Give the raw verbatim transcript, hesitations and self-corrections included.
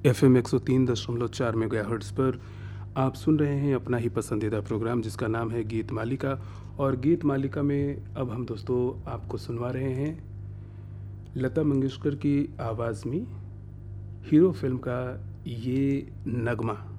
F M एक सौ तीन दशमलव चार मेगाहर्ट्ज़ पर आप सुन रहे हैं अपना ही पसंदीदा प्रोग्राम जिसका नाम है गीत मालिका। और गीत मालिका में अब हम दोस्तों आपको सुनवा रहे हैं लता मंगेशकर की आवाज़ में हीरो फिल्म का ये नगमा।